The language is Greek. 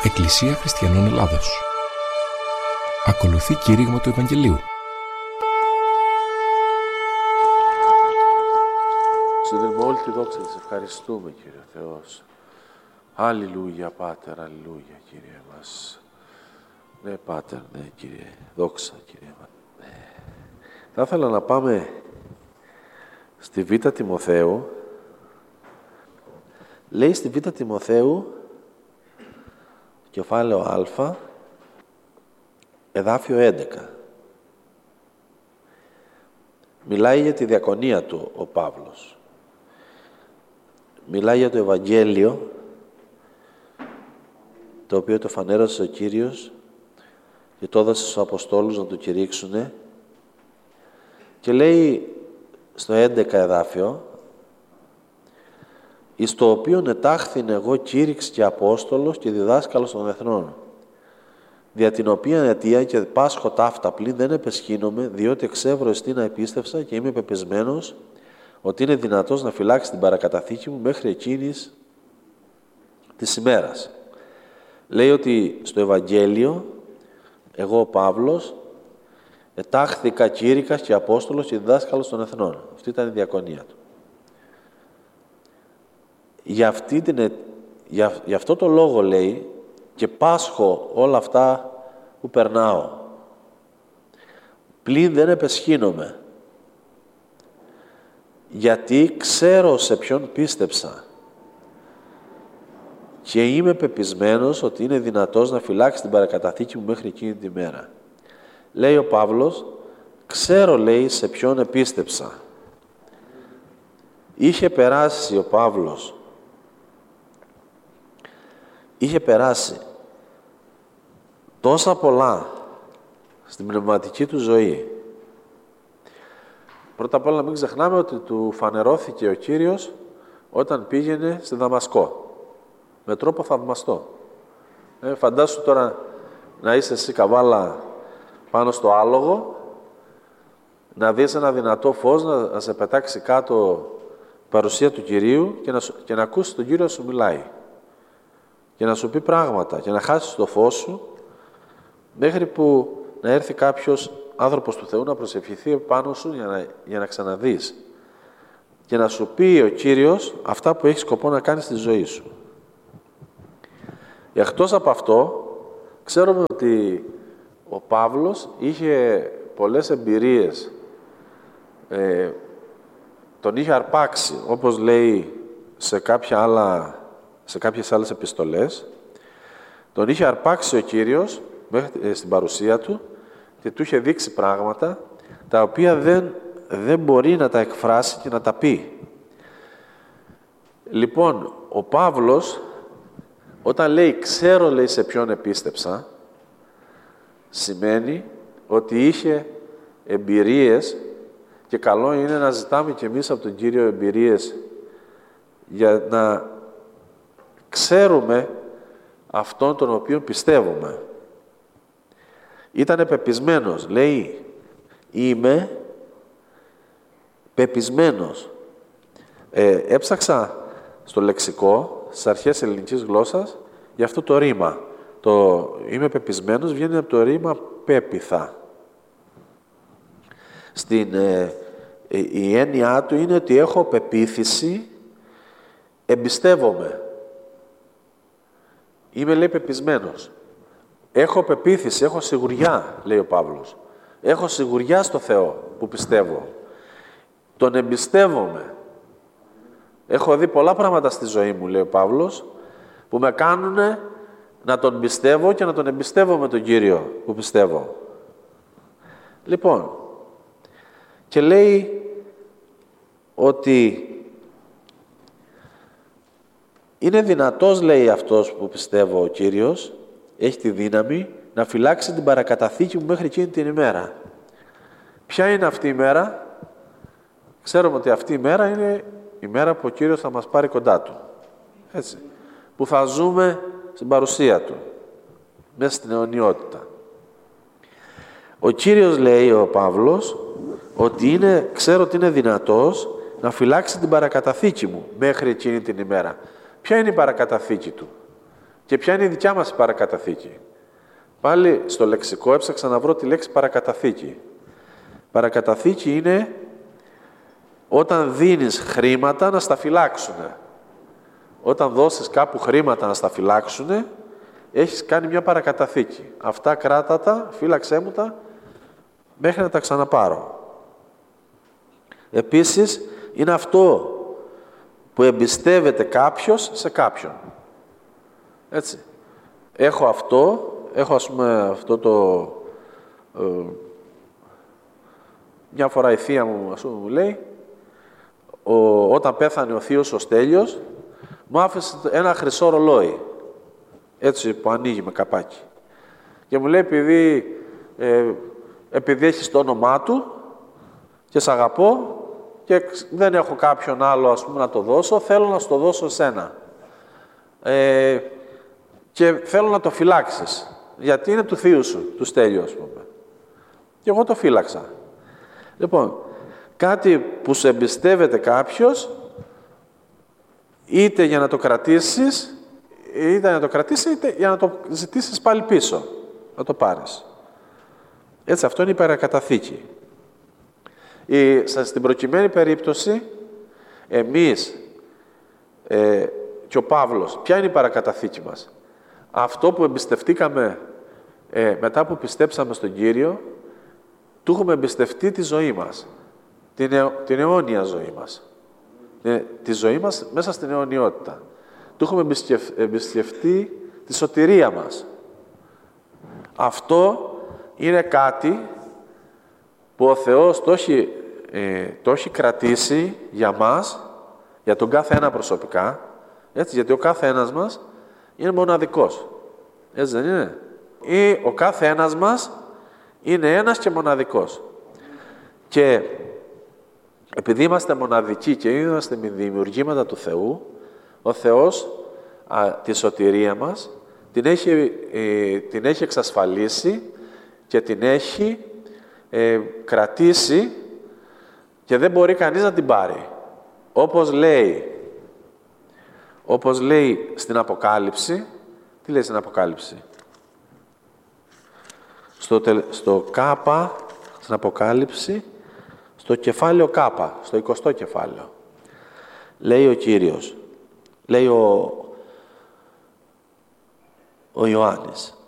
Εκκλησία Χριστιανών Ελλάδος. Ακολουθεί κήρυγμα του Ευαγγελίου. Συνδέουμε όλη τη δόξα της, ευχαριστούμε Κύριε Θεός. Αλληλούια Πάτερ, αλληλούια Κύριε μας. Ναι Πάτερ, ναι Κύριε, δόξα Κύριε μας. Θα ήθελα να πάμε στη Β' Τιμοθέου. Λέει στη Β' Τιμοθέου, κεφάλαιο Α, εδάφιο 11. Μιλάει για τη διακονία του ο Παύλος. Μιλάει για το Ευαγγέλιο, το οποίο το φανέρωσε ο Κύριος και το έδωσε στους Αποστόλους να το κηρύξουνε. Και λέει στο 11 εδάφιο, εις το οποίον ετάχθην εγώ κήρυξ και Απόστολος και διδάσκαλος των εθνών, δια την οποία αιτία και πάσχω ταύτα πλην δεν επεσχύνομαι, διότι εξεύρω εστίνα επίστευσα και είμαι πεπισμένος ότι είναι δυνατός να φυλάξει την παρακαταθήκη μου μέχρι εκείνης της ημέρας. Λέει ότι στο Ευαγγέλιο, εγώ ο Παύλος, ετάχθηκα κήρυκας και Απόστολος και διδάσκαλος των εθνών. Αυτή ήταν η διακονία του. Για αυτό το λόγο λέει και πάσχω όλα αυτά που περνάω. Πλην δεν επεσχύνομαι. Γιατί ξέρω σε ποιον πίστεψα. Και είμαι πεπισμένος ότι είναι δυνατός να φυλάξει την παρακαταθήκη μου μέχρι εκείνη τη μέρα. Λέει ο Παύλος, ξέρω λέει σε ποιον επίστεψα. Είχε περάσει ο Παύλος, είχε περάσει τόσα πολλά στην πνευματική του ζωή. Πρώτα απ' όλα να μην ξεχνάμε ότι του φανερώθηκε ο Κύριος όταν πήγαινε στη Δαμασκό. Με τρόπο θαυμαστό. Φαντάσου τώρα να είσαι εσύ καβάλα πάνω στο άλογο, να δεις ένα δυνατό φως να σε πετάξει κάτω η παρουσία του Κυρίου και να ακούσεις τον Κύριο να σου μιλάει. Και να σου πει πράγματα και να χάσεις το φως σου μέχρι που να έρθει κάποιος άνθρωπος του Θεού να προσευχηθεί πάνω σου για να ξαναδείς. Και να σου πει ο Κύριος αυτά που έχει σκοπό να κάνεις στη ζωή σου. Εκτός από αυτό, ξέρουμε ότι ο Παύλος είχε πολλές εμπειρίες. Τον είχε αρπάξει, όπως λέει σε κάποιες άλλες επιστολές. Τον είχε αρπάξει ο Κύριος στην παρουσία του και του είχε δείξει πράγματα τα οποία δεν μπορεί να τα εκφράσει και να τα πει. Λοιπόν, ο Παύλος, όταν λέει ξέρω λέει σε ποιον επίστεψα, σημαίνει ότι είχε εμπειρίες και καλό είναι να ζητάμε κι εμείς από τον Κύριο εμπειρίες για να ξέρουμε αυτόν τον οποίο πιστεύουμε. Ήτανε πεπισμένος, λέει είμαι πεπισμένος. Έψαξα στο λεξικό, στις αρχές ελληνικής γλώσσας, για αυτό το ρήμα. Το είμαι πεπισμένος βγαίνει από το ρήμα πέπιθα. Η έννοιά του είναι ότι έχω πεποίθηση, εμπιστεύομαι. Είμαι, λέει, πεπισμένος. Έχω πεποίθηση, έχω σιγουριά, λέει ο Παύλος. Έχω σιγουριά στο Θεό που πιστεύω. Τον εμπιστεύομαι. Έχω δει πολλά πράγματα στη ζωή μου, λέει ο Παύλος, που με κάνουν να τον πιστεύω και να τον εμπιστεύομαι τον Κύριο που πιστεύω. Λοιπόν, και λέει ότι είναι δυνατός, λέει αυτός που πιστεύω ο Κύριος, έχει τη δύναμη να φυλάξει την παρακαταθήκη μου μέχρι εκείνη την ημέρα. Ποια είναι αυτή η μέρα? Ξέρουμε ότι αυτή η μέρα είναι η μέρα που ο Κύριος θα μας πάρει κοντά Του. Έτσι. Που θα ζούμε στην παρουσία Του. Μέσα στην αιωνιότητα. Ο Κύριος, λέει ο Παύλος, ότι ξέρω ότι είναι δυνατός να φυλάξει την παρακαταθήκη μου μέχρι εκείνη την ημέρα. Ποια είναι η παρακαταθήκη Του? Και ποια είναι η δικιά μας παρακαταθήκη? Πάλι στο λεξικό έψαξα να βρω τη λέξη παρακαταθήκη. Παρακαταθήκη είναι όταν δίνεις χρήματα να στα φυλάξουνε. Όταν δώσεις κάπου χρήματα να στα φυλάξουνε, έχεις κάνει μια παρακαταθήκη. Αυτά κράτα τα, φύλαξέ μου τα, μέχρι να τα ξαναπάρω. Επίσης, είναι αυτό που εμπιστεύεται κάποιος σε κάποιον. Έτσι. Έχω αυτό, έχω ας πούμε αυτό το... μια φορά η θεία μου, ας πούμε, μου λέει, όταν πέθανε ο θείος ο Στέλιος, μου άφησε ένα χρυσό ρολόι, έτσι που ανοίγει με καπάκι. Και μου λέει, επειδή έχεις το όνομά του και σ' αγαπώ και δεν έχω κάποιον άλλο, ας πούμε, να το δώσω, θέλω να σου το δώσω εσένα. Και θέλω να το φυλάξεις, γιατί είναι του θείου σου, του Στέλιου, ας πούμε. Και εγώ το φύλαξα. Λοιπόν, κάτι που σε εμπιστεύεται κάποιος, είτε για να το κρατήσεις, είτε για να το ζητήσεις πάλι πίσω, να το πάρεις. Έτσι, αυτό είναι η παρακαταθήκη. Στην προκειμένη περίπτωση, εμείς και ο Παύλος, ποια είναι η παρακαταθήκη μας? Αυτό που εμπιστευτήκαμε μετά που πιστέψαμε στον Κύριο, του έχουμε εμπιστευτεί τη ζωή μας, την αιώνια ζωή μας, τη ζωή μας μέσα στην αιωνιότητα. Του έχουμε εμπιστευτεί τη σωτηρία μας. Αυτό είναι κάτι που ο Θεός το έχει κρατήσει για μας, για τον κάθε ένα προσωπικά, έτσι, γιατί ο κάθε ένας μας είναι μοναδικός. Έτσι δεν είναι? Ή ο κάθε ένας μας είναι ένας και μοναδικός. Και επειδή είμαστε μοναδικοί και είμαστε δημιουργήματα του Θεού, ο Θεός τη σωτηρία μας την έχει εξασφαλίσει και την έχει κρατήσει και δεν μπορεί κανείς να την πάρει. Όπως λέει στην Αποκάλυψη, τι λέει στην Αποκάλυψη? Στο Κάπα, στην Αποκάλυψη, στο κεφάλαιο Κάπα, στο 20ο κεφάλαιο. Λέει ο Κύριος, λέει ο Ιωάννης,